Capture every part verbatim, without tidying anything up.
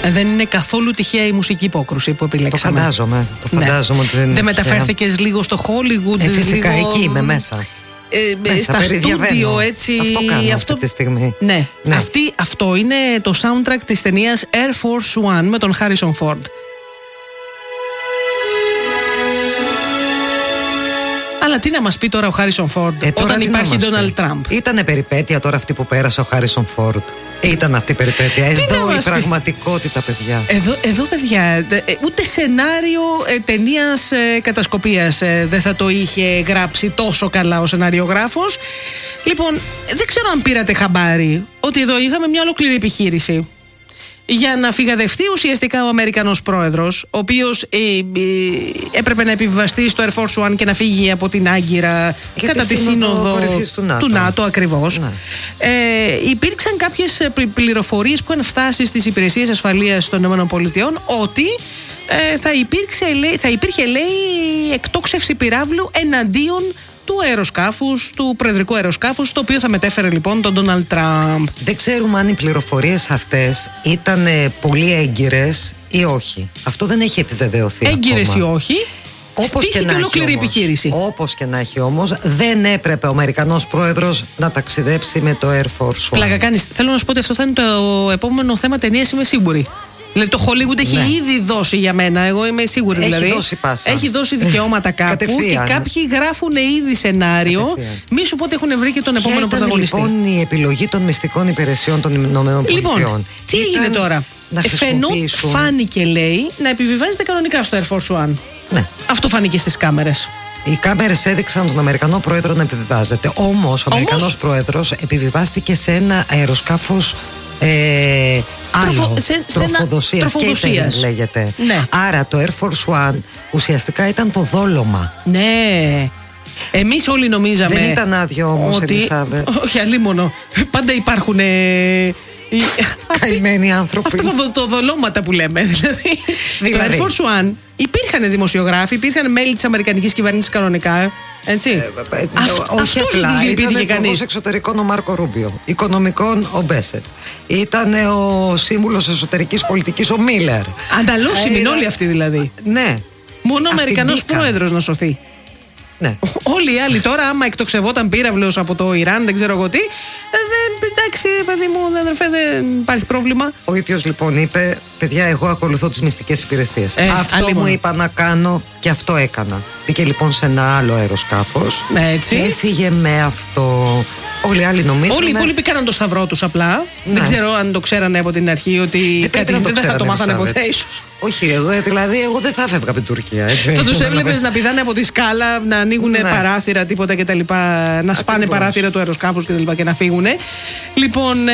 Δεν είναι καθόλου τυχαία η μουσική υπόκρουση που επιλέξαμε. Το φαντάζομαι. Το φαντάζομαι ναι. ότι δεν δεν μεταφέρθηκες λίγο στο Hollywood? Ε, φυσικά, λίγο... εκεί είμαι μέσα. Ε, μέσα στα στούντιο, έτσι. Αυτό κάνω αυτό... αυτή τη στιγμή. Ναι. ναι. Αυτή, αυτό είναι το soundtrack της ταινίας Air Force One με τον Harrison Ford. Αλλά τι να μας πει τώρα ο Χάρισον Φόρντ ε, όταν υπάρχει Ντόναλντ Τραμπ? Ήτανε περιπέτεια τώρα αυτή που πέρασε ο Χάρισον Φόρντ. Ήταν αυτή η περιπέτεια. Εδώ η πραγματικότητα, παιδιά. Εδώ, εδώ παιδιά, ούτε σενάριο ε, ταινίας ε, κατασκοπίας ε, δεν θα το είχε γράψει τόσο καλά ο σεναριογράφος. Λοιπόν, δεν ξέρω αν πήρατε χαμπάρι ότι εδώ είχαμε μια ολόκληρη επιχείρηση για να φυγαδευτεί ουσιαστικά ο Αμερικανός πρόεδρος, ο οποίος ε, ε, έπρεπε να επιβιβαστεί στο Air Force One και να φύγει από την Άγκυρα για κατά τη σύνοδο του ΝΑΤΟ, του ΝΑΤΟ ακριβώς. Ναι. Ε, υπήρξαν κάποιες πληροφορίες που είχαν φτάσει στις υπηρεσίες ασφαλείας των ΗΠΑ ότι ε, θα, υπήρξε, θα υπήρχε, λέει, εκτόξευση πυράβλου εναντίον του αεροσκάφους, του προεδρικού αεροσκάφους, το οποίο θα μετέφερε λοιπόν τον Ντόναλντ Τραμπ. Δεν ξέρουμε αν οι πληροφορίες αυτές ήταν πολύ έγκυρες ή όχι. Αυτό δεν έχει επιβεβαιωθεί. Έγκυρες ή όχι. Όπως και, και ολόκληρη επιχείρηση. Όπως και να έχει όμως, δεν έπρεπε ο Αμερικανός πρόεδρος να ταξιδέψει με το Air Force One. Πλάκα κάνεις. Θέλω να σου πω ότι αυτό θα είναι το επόμενο θέμα ταινίας, είμαι σίγουρη. Δηλαδή το Hollywood έχει ναι. ήδη δώσει για μένα, εγώ είμαι σίγουρη. Έχει δηλαδή. δώσει πάσα. Έχει δώσει δικαιώματα κάπου και κάποιοι γράφουν ήδη σενάριο. Κατευθείαν. Μη σου πω ότι έχουν βρει και τον επόμενο ήταν, πρωταγωνιστή. Λοιπόν, η επιλογή των μυστικών υπηρεσιών των ΗΠΑ. Λοιπόν, τι έγινε τώρα? Φαινόταν, φάνηκε, λέει, να επιβιβάζεται κανονικά στο Air Force One. Ναι. Αυτό φάνηκε στις κάμερες. Οι κάμερες έδειξαν τον Αμερικανό πρόεδρο να επιβιβάζεται. Όμως ο Αμερικανός πρόεδρος επιβιβάστηκε σε ένα αεροσκάφος ε, άλλο, Τροφο, σε, τροφοδοσίας, τροφοδοσίας. λέγεται. Ναι. Άρα το Air Force One ουσιαστικά ήταν το δόλωμα. Ναι. Εμείς όλοι νομίζαμε. Δεν ήταν άδειο όμως, ότι... Ελισάβετ. Όχι, αλίμονο. Πάντα υπάρχουν. Ε... καημένοι άνθρωποι. Αυτά τα το δολώματα που λέμε. Δηλαδή, δηλαδή. Στο Air Force One υπήρχαν δημοσιογράφοι, υπήρχαν μέλη της Αμερικανικής κυβέρνησης κανονικά. Έτσι. Ε, ε, Αυτ, όχι απλά. Ήταν υπουργός εξωτερικών ο Μάρκο Ρούμπιο. Οικονομικών ο Μπέσετ. Ήταν ο σύμβουλος εσωτερικής πολιτικής ο Μίλερ. Ανταλώσιμοι ε, όλοι αυτοί δηλαδή. Ναι. Μόνο ο Αμερικανός πρόεδρος να σωθεί. Ναι. Όλοι οι άλλοι τώρα, άμα εκτοξευόταν πύραυλος από το Ιράν, δεν ξέρω εγώ τι, δεν, εντάξει, παιδί μου, αδερφέ, δεν υπάρχει πρόβλημα. Ο ίδιος λοιπόν είπε, παιδιά, εγώ ακολουθώ τις μυστικές υπηρεσίες. Ε, αυτό αλίμον. μου είπα να κάνω και αυτό έκανα. Πήγε λοιπόν σε ένα άλλο αεροσκάφος. Έτσι. Και έφυγε με αυτό. Όλοι οι άλλοι νομίζουν. Όλοι οι υπόλοιποι κάναν το σταυρό τους απλά. Ναι. Δεν ξέρω αν το ξέρανε από την αρχή ότι ε, κάτι δεν θα το μάθανε ποτέ, ίσως. Όχι, εγώ, δηλαδή, εγώ δεν θα έφευγα από την Τουρκία. Έτσι. Θα τους έβλεπες να πηδάνε από τη σκάλα, να ανοίγουν ναι. παράθυρα, τίποτα κτλ. Να σπάνε Ακριβώς. παράθυρα του αεροσκάφους κτλ. Και, και να φύγουν. Λοιπόν,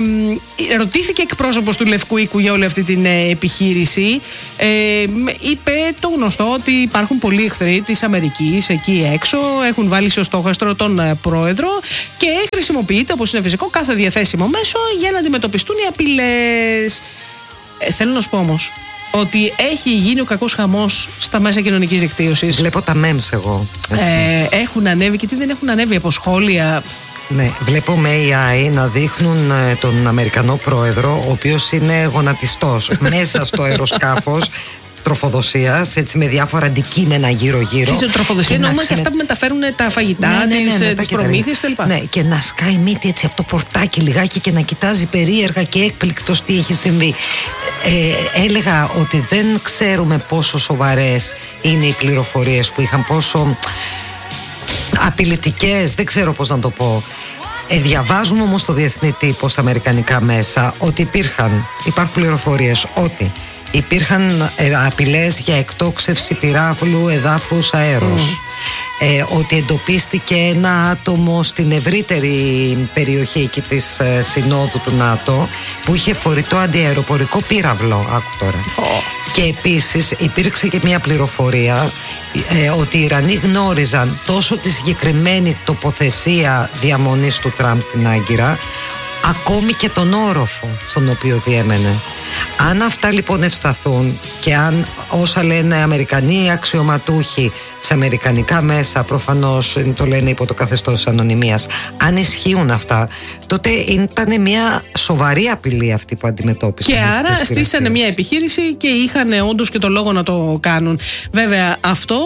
ε, ρωτήθηκε εκπρόσωπος του Λευκού Οίκου για όλη αυτή την ε, επιχείρηση. Ε, είπε το γνωστό ότι υπάρχουν πολλοί εχθροί της Αμερικής εκεί έξω. Έχουν βάλει στο στόχαστρο τον ε, πρόεδρο και χρησιμοποιείται, όπως είναι φυσικό, κάθε διαθέσιμο μέσο για να αντιμετωπιστούν οι απειλές. Ε, θέλω να σου πω όμως ότι έχει γίνει ο κακός χαμός στα μέσα κοινωνικής δικτύωσης. Βλέπω τα memes εγώ. Ε, έχουν ανέβει και τι δεν έχουν ανέβει από σχόλια. Ναι, βλέπω με έι άι να δείχνουν ε, τον Αμερικανό πρόεδρο, ο οποίος είναι γονατιστός μέσα στο αεροσκάφος τροφοδοσίας, έτσι με διάφορα αντικείμενα γύρω-γύρω. Τι τροφοδοσία, εννοούμε και αυτά που μεταφέρουν τα φαγητά, ναι, ναι, ναι, ναι, τις προμήθειες κτλ. Ναι, και να σκάει μύτη έτσι από το πορτάκι λιγάκι και να κοιτάζει περίεργα και έκπληκτος τι έχει συμβεί. Ε, έλεγα ότι δεν ξέρουμε πόσο σοβαρές είναι οι πληροφορίες που είχαν, πόσο απειλητικές, δεν ξέρω πώς να το πω. Ε, διαβάζουμε όμως στο διεθνή τύπο, στα αμερικανικά μέσα, ότι υπήρχαν, υπάρχουν πληροφορίες ότι υπήρχαν ε, απειλές για εκτόξευση πυράβλου εδάφους αέρος. Mm. Ε, ότι εντοπίστηκε ένα άτομο στην ευρύτερη περιοχή εκεί της ε, συνόδου του ΝΑΤΟ που είχε φορητό αντιαεροπορικό πύραυλο. Άκου τώρα. Oh. Και επίσης υπήρξε και μια πληροφορία ε, ότι οι Ιρανοί γνώριζαν τόσο τη συγκεκριμένη τοποθεσία διαμονής του Τραμπ στην Άγκυρα, ακόμη και τον όροφο στον οποίο διέμενε. Αν αυτά λοιπόν ευσταθούν και αν όσα λένε Αμερικανοί αξιωματούχοι σε αμερικανικά μέσα, προφανώς το λένε υπό το καθεστώς της ανωνυμίας, αν ισχύουν αυτά, τότε ήταν μια σοβαρή απειλή αυτή που αντιμετώπισαν. Και άρα στήσανε μια επιχείρηση και είχαν όντως και το λόγο να το κάνουν. Βέβαια αυτό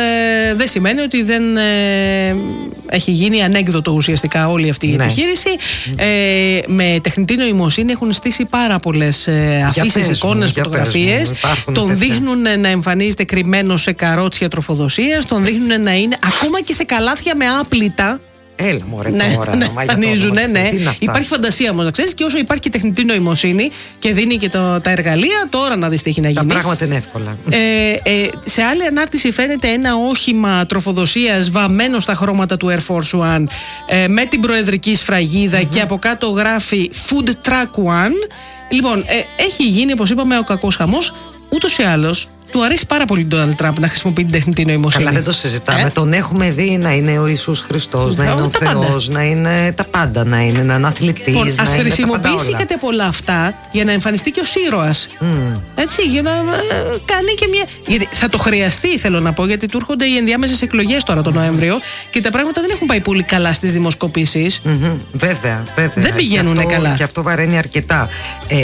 ε, δεν σημαίνει ότι δεν ε, έχει γίνει ανέκδοτο ουσιαστικά όλη αυτή η ναι. επιχείρηση. Ε, με τεχνητή νοημοσύνη έχουν στήσει πάρα πολλές ε, αφήσεις, εικόνες, φωτογραφίες. Τον τέτοια. Δείχνουν να εμφανίζεται κρυμμένο σε καρότσια τροφοδοσίας, τον δείχνουν να είναι ακόμα και σε καλάθια με άπλυτα. Έλα μωρέ ναι, τώρα, ναι, εμφανίζουν, ναι, ναι. Υπάρχει φαντασία όμως να ξέρεις, και όσο υπάρχει και τεχνητή νοημοσύνη και δίνει και το, τα εργαλεία, τώρα να δεις τι έχει να γίνει. Τα πράγματα είναι εύκολα. Ε, ε, σε άλλη ανάρτηση φαίνεται ένα όχημα τροφοδοσίας βαμμένο στα χρώματα του Air Force One ε, με την προεδρική σφραγίδα mm-hmm. και από κάτω γράφει Food Truck One. Λοιπόν, ε, έχει γίνει, όπως είπαμε, ο κακός χαμός. Ούτως ή άλλως, του αρέσει πάρα πολύ τον Ντόναλντ Τραμπ να χρησιμοποιεί την τεχνητή νοημοσύνη. Καλά, δεν το συζητάμε. Ε? Τον έχουμε δει να είναι ο Ιησούς Χριστός, να είναι ο Θεός, να είναι τα πάντα, να είναι έναν αθλητής. Λοιπόν, ας χρησιμοποιήσει κάτι από όλα αυτά για να εμφανιστεί και ως ήρωας. Mm. Έτσι, για να ε, κάνει και μια. Γιατί θα το χρειαστεί, θέλω να πω, γιατί του έρχονται οι ενδιάμεσες εκλογές τώρα τον Νοέμβριο και τα πράγματα δεν έχουν πάει πολύ καλά στις δημοσκοπήσεις. Mm-hmm. Βέβαια, βέβαια. Δεν πηγαίνουν καλά. Και αυτό βαραίνει αρκετά ε,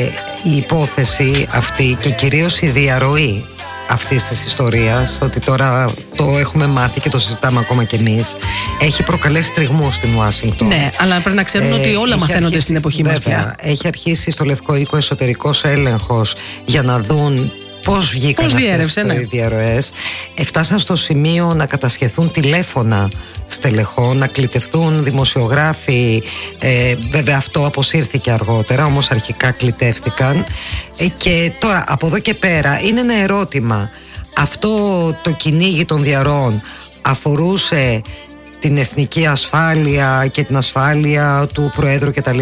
η υπόθεση αυτή και κυρίως η διαρροή αυτής της ιστορίας, ότι τώρα το έχουμε μάθει και το συζητάμε ακόμα κι εμείς, έχει προκαλέσει τριγμούς στην Ουάσιγκτον. Ναι, αλλά πρέπει να ξέρουν ε, ότι όλα μαθαίνονται αρχίσει, στην εποχή μας πια. Έχει αρχίσει στο Λευκό Οίκο εσωτερικός έλεγχος για να δουν πώς βγήκαν αυτές ναι. οι διαρροές. Φτάσαν στο σημείο να κατασχεθούν τηλέφωνα στελεχών, να κλητευτούν δημοσιογράφοι. Ε, βέβαια αυτό αποσύρθηκε αργότερα, όμως αρχικά κλητεύτηκαν. Ε, και τώρα από εδώ και πέρα είναι ένα ερώτημα. Αυτό το κυνήγι των διαρροών αφορούσε την εθνική ασφάλεια και την ασφάλεια του Προέδρου κτλ.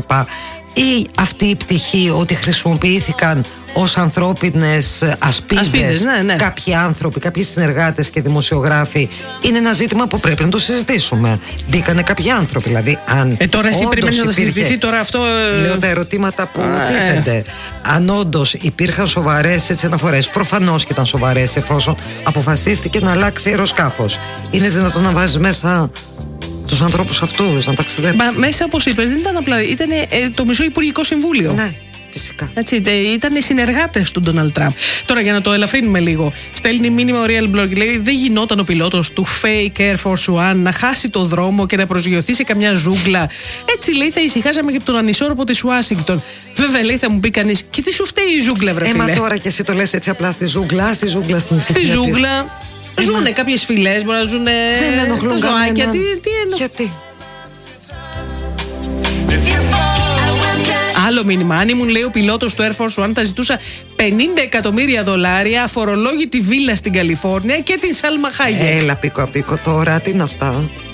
Ή αυτή η πτυχή ότι χρησιμοποιήθηκαν ως ανθρώπινες ασπίδες, ασπίδες ναι, ναι. κάποιοι άνθρωποι, κάποιοι συνεργάτες και δημοσιογράφοι, είναι ένα ζήτημα που πρέπει να το συζητήσουμε. Μπήκανε κάποιοι άνθρωποι, δηλαδή αν ε, τώρα εσύ περιμένεις να το συζητηθεί τώρα αυτό. Λέω τα ερωτήματα που Α, τίθενται. Ε. Αν όντως υπήρχαν σοβαρές έτσι αναφορές, προφανώς και ήταν σοβαρές, εφόσον αποφασίστηκε να αλλάξει αεροσκάφος, είναι δυνατόν να βάζεις μέσα τους ανθρώπους αυτούς να ταξιδέψουν? Μα μέσα, όπως είπες, δεν ήταν απλά. Ήταν ε, το μισό Υπουργικό Συμβούλιο. Ναι. Φυσικά. Έτσι, ήταν οι συνεργάτες του Ντόναλντ Τραμπ. Τώρα για να το ελαφρύνουμε λίγο, στέλνει μήνυμα ο Real Blog, λέει: δεν γινόταν ο πιλότος του fake Air Force One να χάσει το δρόμο και να προσγειωθεί σε καμιά ζούγκλα. Έτσι, λέει, θα ησυχάσαμε και από τον ανισόρροπο της Ουάσιγκτον. Βέβαια, λέει, θα μου πει κανείς, και τι σου φταίει η ζούγκλα, βρε φίλε. Ε, μα τώρα και εσύ το λες έτσι απλά στη ζούγκλα, στη ζούγκλα στην ησυχία. Στη ζούγκλα. Της. Ζούνε κάποιες φυλές, μπορεί να ζουνε. Δεν ενοχλούν ζωάκια. Τι, τι ενοχλούν. Γιατί? Άλλο μήνυμα. Αν ήμουν, λέει, ο πιλότος του Air Force One, θα ζητούσα πενήντα εκατομμύρια δολάρια, αφορολόγητη βίλα στην Καλιφόρνια και την Σάλμα Χάγεκ. Έλα, πίκο απίκο τώρα, τι είναι αυτά.